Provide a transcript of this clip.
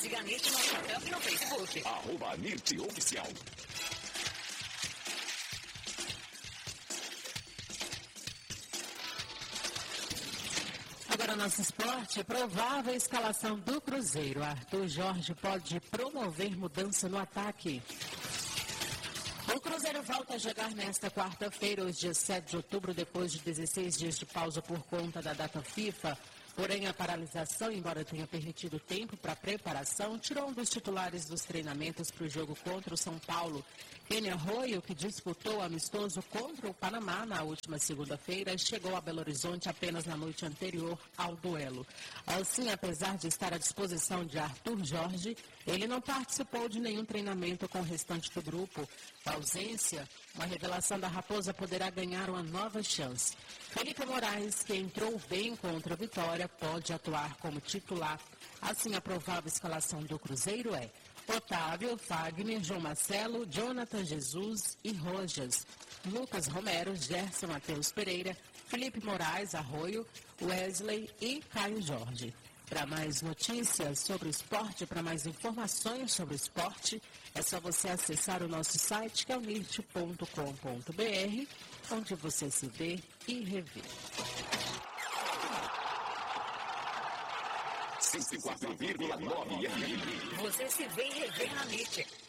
Siga a NIRT no Instagram e no Facebook. @NIRT Oficial. Agora nosso esporte, provável escalação do Cruzeiro. Arthur Jorge pode promover mudança no ataque. O Cruzeiro volta a jogar nesta quarta-feira, hoje dia 7 de outubro, depois de 16 dias de pausa por conta da data FIFA. Porém, a paralisação, embora tenha permitido tempo para preparação, tirou um dos titulares dos treinamentos para o jogo contra o São Paulo. Kenny Arroyo, que disputou amistoso contra o Panamá na última segunda-feira, chegou a Belo Horizonte apenas na noite anterior ao duelo. Assim, apesar de estar à disposição de Arthur Jorge, ele não participou de nenhum treinamento com o restante do grupo. Com a ausência, uma revelação da Raposa poderá ganhar uma nova chance. Felipe Moraes, que entrou bem contra a Vitória, pode atuar como titular. Assim, a provável escalação do Cruzeiro é Otávio, Fagner, João Marcelo, Jonathan Jesus e Rojas, Lucas Romero, Gerson Matheus Pereira, Felipe Moraes, Arroio, Wesley e Caio Jorge. Para mais notícias sobre o esporte, para mais informações sobre o esporte, é só você acessar o nosso site, que é o nirt.com.br, onde você se vê e revê. 104,9 FM. Você se vê e revê na NIRT.